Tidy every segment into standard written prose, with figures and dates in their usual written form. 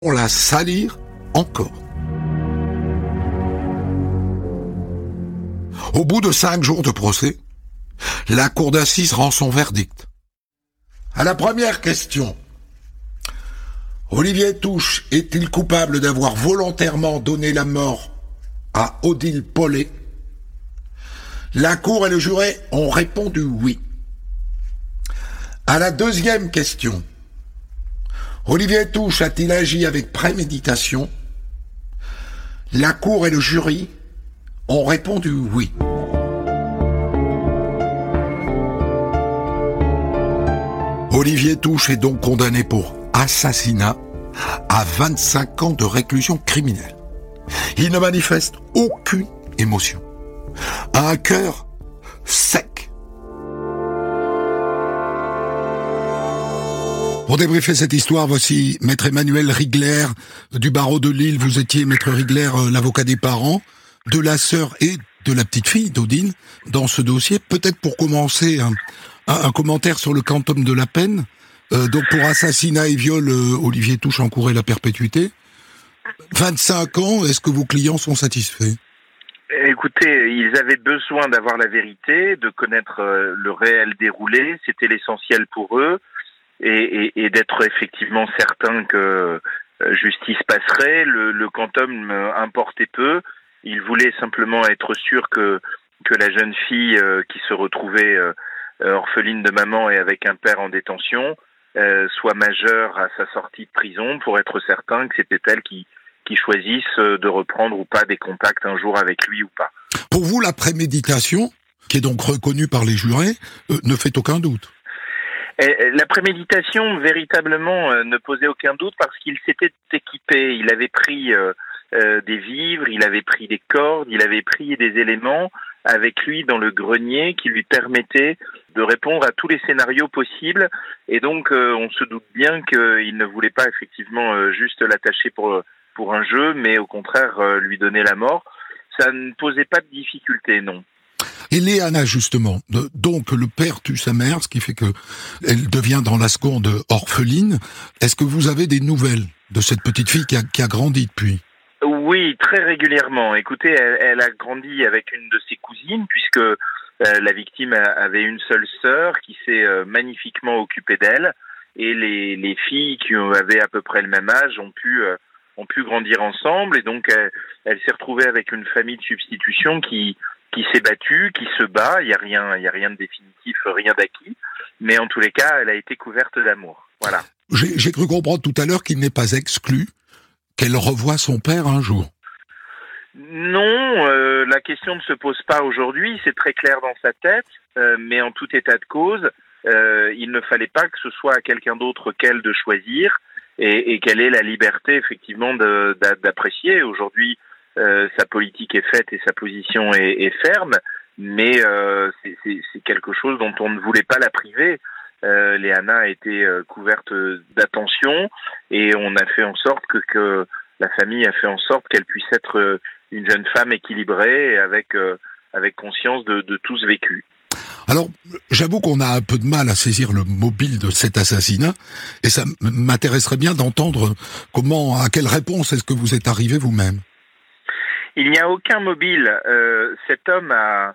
On la salir encore. Au bout de 5 jours de procès, la cour d'assises rend son verdict. À la première question, Olivier Touche est-il coupable d'avoir volontairement donné la mort à Odile Paulet? La cour et le juré ont répondu oui. À la deuxième question, Olivier Touche a-t-il agi avec préméditation? La cour et le jury ont répondu oui. Olivier Touche est donc condamné pour assassinat à 25 ans de réclusion criminelle. Il ne manifeste aucune émotion. Un cœur sec. Pour débriefer cette histoire, voici Maître Emmanuel Rigler du barreau de Lille. Vous étiez, Maître Rigler, l'avocat des parents, de la sœur et de la petite fille d'Odile dans ce dossier. Peut-être pour commencer, un commentaire sur le quantum de la peine. Donc pour assassinat et viol, Olivier Touche encourait la perpétuité. 25 ans, est-ce que vos clients sont satisfaits? Écoutez, ils avaient besoin d'avoir la vérité, de connaître le réel déroulé, c'était l'essentiel pour eux, et d'être effectivement certain que justice passerait. Le quantum importait peu. Ils voulaient simplement être sûrs que la jeune fille qui se retrouvait orpheline de maman et avec un père en détention soit majeure à sa sortie de prison, pour être certain que c'était elle qui choisisse de reprendre ou pas des contacts un jour avec lui ou pas. Pour vous, la préméditation, qui est donc reconnue par les jurés, ne fait aucun doute. La préméditation, véritablement, ne posait aucun doute parce qu'il s'était équipé. Il avait pris des vivres, il avait pris des cordes, il avait pris des éléments avec lui dans le grenier qui lui permettaient de répondre à tous les scénarios possibles. Et donc, on se doute bien qu'il ne voulait pas effectivement juste l'attacher pour un jeu, mais au contraire lui donner la mort. Ça ne posait pas de difficulté, non. Et Léana, justement, donc le père tue sa mère, ce qui fait que elle devient dans la seconde orpheline. Est-ce que vous avez des nouvelles de cette petite fille qui a grandi depuis? Oui, très régulièrement. Écoutez, elle a grandi avec une de ses cousines, puisque la victime avait une seule sœur qui s'est magnifiquement occupée d'elle, et les filles qui avaient à peu près le même âge ont pu grandir ensemble, et donc elle s'est retrouvée avec une famille de substitution qui s'est battue, qui se bat. Il y a rien de définitif, rien d'acquis, mais en tous les cas, elle a été couverte d'amour. Voilà. J'ai cru comprendre tout à l'heure qu'il n'est pas exclu qu'elle revoie son père un jour. Non, la question ne se pose pas aujourd'hui, c'est très clair dans sa tête, mais en tout état de cause, il ne fallait pas que ce soit à quelqu'un d'autre qu'elle de choisir, et qu'elle ait la liberté effectivement d'apprécier. Aujourd'hui, sa politique est faite et sa position est ferme, mais c'est quelque chose dont on ne voulait pas la priver. Léana a été couverte d'attention, et on a fait en sorte que la famille a fait en sorte qu'elle puisse être une jeune femme équilibrée et avec conscience de tout ce vécu. Alors, j'avoue qu'on a un peu de mal à saisir le mobile de cet assassinat, et ça m'intéresserait bien d'entendre à quelle réponse est-ce que vous êtes arrivé vous-même. Il n'y a aucun mobile. Cet homme a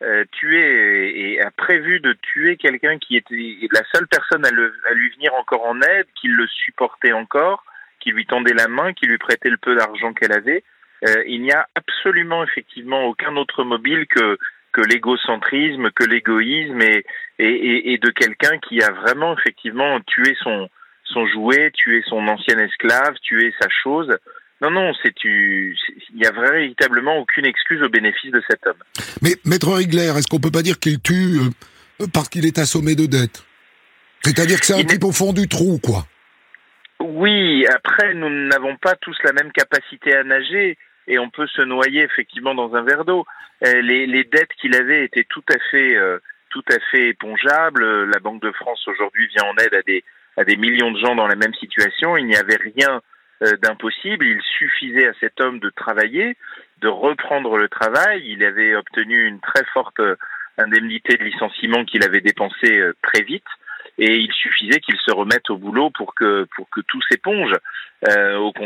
tué et a prévu de tuer quelqu'un qui était la seule personne à lui venir encore en aide, qui le supportait encore, qui lui tendait la main, qui lui prêtait le peu d'argent qu'elle avait. Il n'y a absolument effectivement aucun autre mobile que l'égocentrisme, que l'égoïsme et de quelqu'un qui a vraiment effectivement tué son jouet, tué son ancien esclave, tué sa chose. Non, il n'y a véritablement aucune excuse au bénéfice de cet homme. Mais, Maître Rigler, est-ce qu'on peut pas dire qu'il tue parce qu'il est assommé de dettes? C'est-à-dire que c'est un type au fond du trou, quoi. Oui, après, nous n'avons pas tous la même capacité à nager, et on peut se noyer effectivement dans un verre d'eau. Les dettes qu'il avait étaient tout à fait épongeables. La Banque de France aujourd'hui vient en aide à des millions de gens dans la même situation. Il n'y avait rien d'impossible. Il suffisait à cet homme de travailler, de reprendre le travail. Il avait obtenu une très forte indemnité de licenciement qu'il avait dépensée très vite. et il suffisait qu'il se remette au boulot pour que tout s'éponge. Au